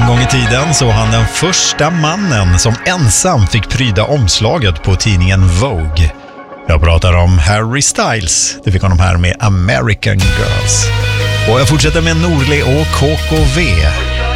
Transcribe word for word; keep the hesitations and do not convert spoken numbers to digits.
gång i tiden så var han den första mannen som ensam fick pryda omslaget på tidningen Vogue. Jag pratar om Harry Styles. Det fick honom här med American Girls. Och jag fortsätter med Norli och K K V.